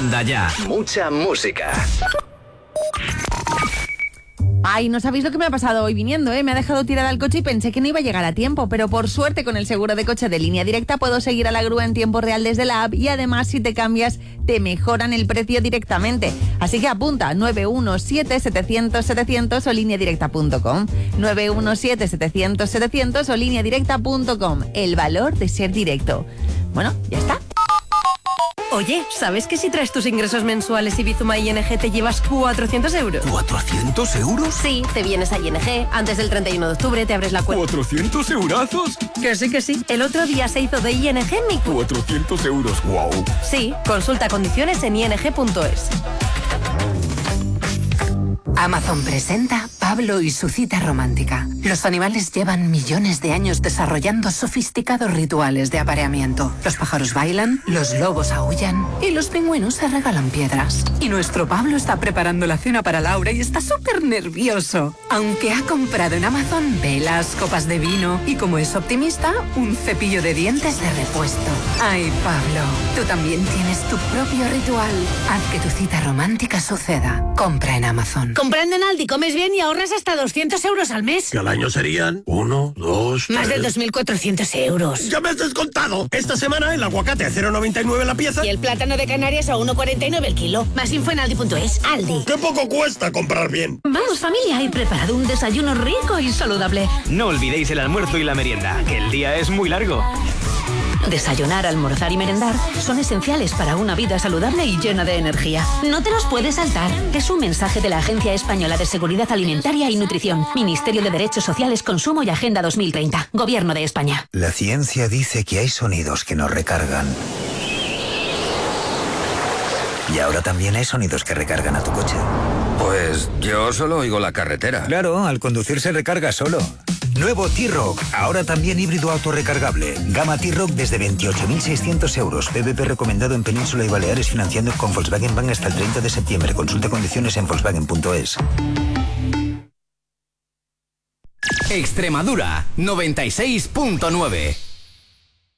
Manda ya. Mucha música. Ay, no sabéis lo que me ha pasado hoy viniendo, ¿eh? Me ha dejado tirada el coche y pensé que no iba a llegar a tiempo, pero por suerte con el seguro de coche de Línea Directa puedo seguir a la grúa en tiempo real desde la app y además si te cambias te mejoran el precio directamente. Así que apunta 917-700-700 o lineadirecta.com. 917-700-700 o lineadirecta.com. El valor de ser directo. Bueno, ya está. Oye, ¿sabes que si traes tus ingresos mensuales y Bizuma ING te llevas 400 euros? ¿400 euros? Sí, te vienes a ING, antes del 31 de octubre te abres la cuenta. ¿400 eurazos? Que sí. El otro día se hizo de ING mi... 400 euros, wow. Sí, consulta condiciones en ing.es. Amazon presenta Pablo y su cita romántica. Los animales llevan millones de años desarrollando sofisticados rituales de apareamiento. Los pájaros bailan, los lobos aúllan y los pingüinos se regalan piedras. Y nuestro Pablo está preparando la cena para Laura y está súper nervioso. Aunque ha comprado en Amazon velas, copas de vino y, como es optimista, un cepillo de dientes de repuesto. Ay, Pablo, tú también tienes tu propio ritual. Haz que tu cita romántica suceda. Compra en Amazon. Comprando en Aldi comes bien y ahorras hasta 200 euros al mes. Que al año serían 1, 2, 3... Más de 2.400 euros. ¡Ya me has descontado! Esta semana el aguacate a 0,99 la pieza. Y el plátano de Canarias a 1,49 el kilo. Más info en aldi.es. Aldi. ¡Qué poco cuesta comprar bien! Vamos, familia, he preparado un desayuno rico y saludable. No olvidéis el almuerzo y la merienda, que el día es muy largo. Desayunar, almorzar y merendar son esenciales para una vida saludable y llena de energía. No te los puedes saltar. Es un mensaje de la Agencia Española de Seguridad Alimentaria y Nutrición, Ministerio de Derechos Sociales, Consumo y Agenda 2030, Gobierno de España. La ciencia dice que hay sonidos que nos recargan. Y ahora también hay sonidos que recargan a tu coche. Pues yo solo oigo la carretera. Claro, al conducir se recarga solo. Nuevo T-Roc, ahora también híbrido autorrecargable. Gama T-Roc desde 28.600 euros. PVP recomendado en Península y Baleares, financiando con Volkswagen Bank hasta el 30 de septiembre. Consulta condiciones en volkswagen.es. Extremadura 96.9.